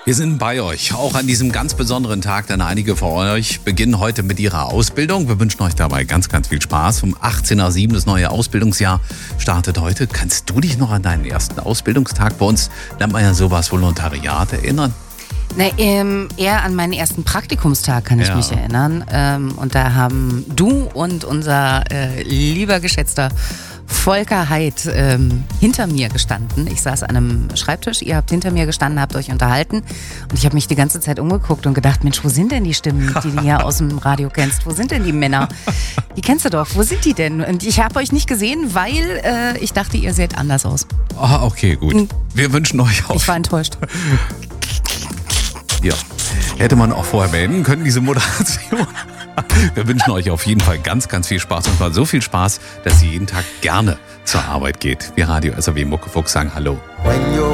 Wir sind bei euch, auch an diesem ganz besonderen Tag, denn einige von euch beginnen heute mit ihrer Ausbildung. Wir wünschen euch dabei ganz, ganz viel Spaß. Um 18:07 das neue Ausbildungsjahr startet heute. Kannst du dich noch an deinen ersten Ausbildungstag? Bei uns nennt man ja sowas Volontariat erinnern. Eher an meinen ersten Praktikumstag kann ich mich erinnern. Und da haben du und unser lieber geschätzter Volker Heid hinter mir gestanden. Ich saß an einem Schreibtisch, ihr habt hinter mir gestanden, habt euch unterhalten und ich habe mich die ganze Zeit umgeguckt und gedacht, Mensch, wo sind denn die Stimmen, die du hier aus dem Radio kennst? Wo sind denn die Männer? Die kennst du doch, wo sind die denn? Und ich habe euch nicht gesehen, weil ich dachte, ihr seht anders aus. Ah, okay, gut. Wir wünschen euch auch. Ich war enttäuscht. Ja, hätte man auch vorher melden können, diese Moderation. Wir wünschen euch auf jeden Fall ganz, ganz viel Spaß und zwar so viel Spaß, dass ihr jeden Tag gerne zur Arbeit geht. Wir Radio SAW Muckefuchs sagen Hallo. When you're